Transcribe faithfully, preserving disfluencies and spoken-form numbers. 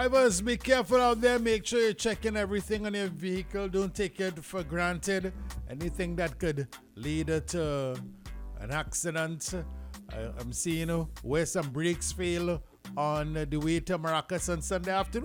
Drivers, be careful out there. Make sure you're checking everything on your vehicle. Don't take it for granted. Anything that could lead to an accident. I, I'm seeing uh, where some brakes fail on the way to Maracas on Sunday afternoon.